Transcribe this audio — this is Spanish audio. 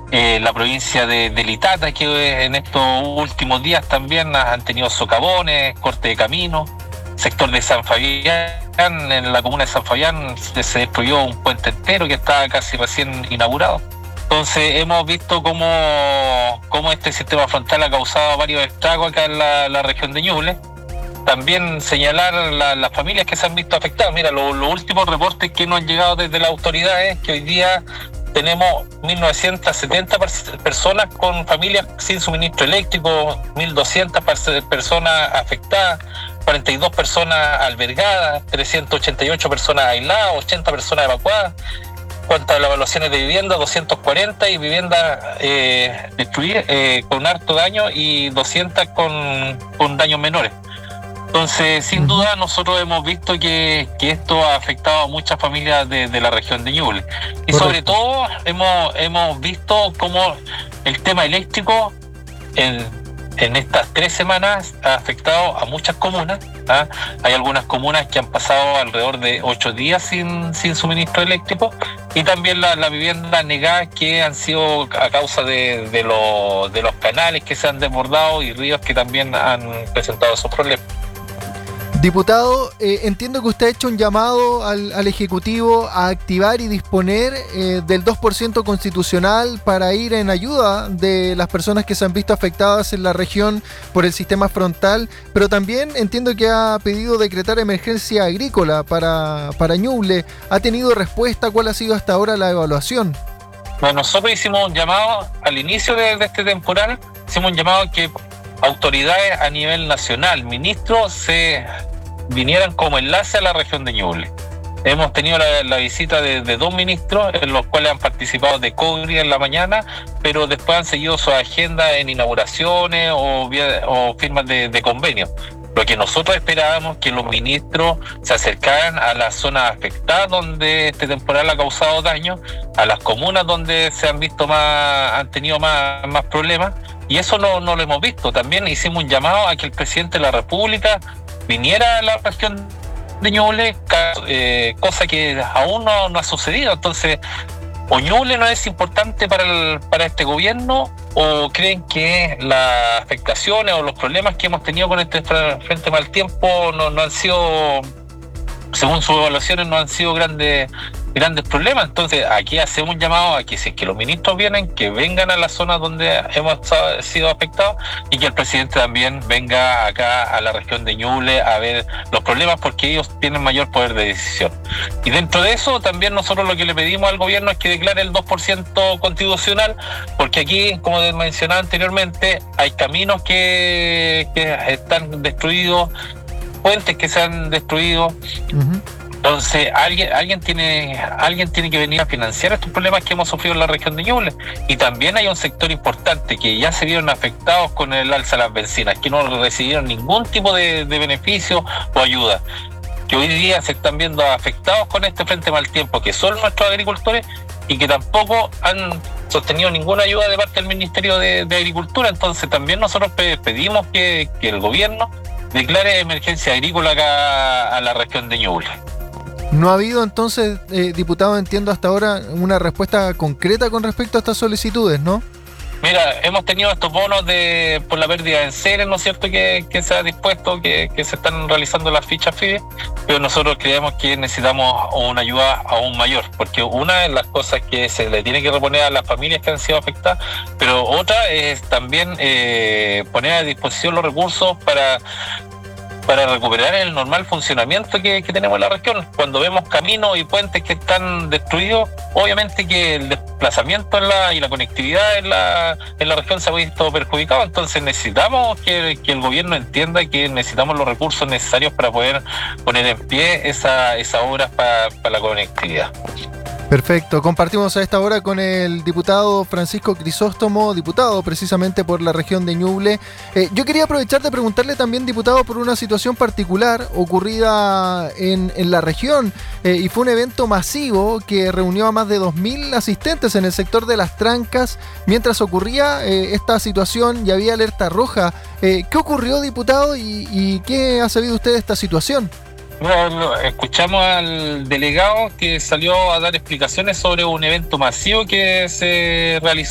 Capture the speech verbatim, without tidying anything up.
eh, la provincia de, de Litata, que en estos últimos días también han tenido socavones, corte de camino. Sector de San Fabián, en la comuna de San Fabián se destruyó un puente entero que estaba casi recién inaugurado. Entonces hemos visto cómo, cómo este sistema frontal ha causado varios estragos acá en la, la región de Ñuble. También señalar la, las familias que se han visto afectadas. Mira, los lo últimos reportes que nos han llegado desde las autoridades, que hoy día tenemos mil novecientas setenta personas con familias sin suministro eléctrico, mil doscientas personas afectadas, cuarenta y dos personas albergadas, trescientas ochenta y ocho personas aisladas, ochenta personas evacuadas. Cuanto a las evaluaciones de vivienda, doscientas cuarenta y viviendas eh, destruidas eh, con harto daño y doscientas con, con daños menores. Entonces, sin duda, nosotros hemos visto que, que esto ha afectado a muchas familias de, de la región de Ñuble. Y Correcto. Sobre todo, hemos, hemos visto cómo el tema eléctrico en, en estas tres semanas ha afectado a muchas comunas. ¿ah? Hay algunas comunas que han pasado alrededor de ocho días sin, sin suministro eléctrico, y también las la viviendas negadas que han sido a causa de, de, lo, de los canales que se han desbordado y ríos que también han presentado esos problemas. Diputado, eh, entiendo que usted ha hecho un llamado al, al Ejecutivo a activar y disponer eh, del dos por ciento constitucional para ir en ayuda de las personas que se han visto afectadas en la región por el sistema frontal, pero también entiendo que ha pedido decretar emergencia agrícola para, para Ñuble. ¿Ha tenido respuesta? ¿Cuál ha sido hasta ahora la evaluación? Bueno, nosotros hicimos un llamado al inicio de, de este temporal, hicimos un llamado a que autoridades a nivel nacional, ministros, se vinieran como enlace a la región de Ñuble. Hemos tenido la, la visita de, de dos ministros, en los cuales han participado de Cogri en la mañana, pero después han seguido su agenda en inauguraciones o, o firmas de, de convenios. Lo que nosotros esperábamos que los ministros se acercaran a las zonas afectadas donde este temporal ha causado daño, a las comunas donde se han visto más, han tenido más, más problemas, y eso no, no lo hemos visto. También hicimos un llamado a que el presidente de la República viniera a la región de Ñuble, eh, cosa que aún no, no ha sucedido. Entonces, o Ñuble no es importante para, el, para este gobierno, o creen que las afectaciones o los problemas que hemos tenido con este frente mal tiempo no, no han sido, según sus evaluaciones, no han sido grandes grandes problemas. Entonces, aquí hacemos un llamado a que si es que los ministros vienen, que vengan a las zonas donde hemos sido afectados, y que el presidente también venga acá a la región de Ñuble a ver los problemas, porque ellos tienen mayor poder de decisión. Y dentro de eso, también nosotros lo que le pedimos al gobierno es que declare el dos por ciento constitucional, porque aquí, como mencionaba anteriormente, hay caminos que, que están destruidos, puentes que se han destruido. Uh-huh. Entonces, alguien, alguien tiene, alguien tiene que venir a financiar estos problemas que hemos sufrido en la región de Ñuble. Y también hay un sector importante que ya se vieron afectados con el alza de las bencinas, que no recibieron ningún tipo de, de beneficio o ayuda, que hoy día se están viendo afectados con este frente mal tiempo, que son nuestros agricultores, y que tampoco han sostenido ninguna ayuda de parte del Ministerio de, de Agricultura. Entonces, también nosotros pedimos que, que el gobierno declare emergencia agrícola acá a la región de Ñuble. ¿No ha habido entonces, eh, diputado, entiendo hasta ahora, una respuesta concreta con respecto a estas solicitudes, no? Mira, hemos tenido estos bonos de por la pérdida de enseres, ¿no es cierto?, que, que se ha dispuesto, que, que se están realizando las fichas FIDE, pero nosotros creemos que necesitamos una ayuda aún mayor, porque una de las cosas que se le tiene que reponer a las familias que han sido afectadas, pero otra es también eh, poner a disposición los recursos para... para recuperar el normal funcionamiento que, que tenemos en la región. Cuando vemos caminos y puentes que están destruidos, obviamente que el desplazamiento en la, y la conectividad en la, en la región se ha visto perjudicado. Entonces necesitamos que, que el gobierno entienda que necesitamos los recursos necesarios para poder poner en pie esa, esas obras para, para la conectividad. Perfecto, compartimos a esta hora con el diputado Francisco Crisóstomo, diputado precisamente por la región de Ñuble. Eh, yo quería aprovechar de preguntarle también, diputado, por una situación particular ocurrida en, en la región, eh, y fue un evento masivo que reunió a más de dos mil asistentes en el sector de Las Trancas. Mientras ocurría eh, esta situación y había alerta roja, eh, ¿qué ocurrió, diputado, y, y qué ha sabido usted de esta situación? Bueno, escuchamos al delegado que salió a dar explicaciones sobre un evento masivo que se realizó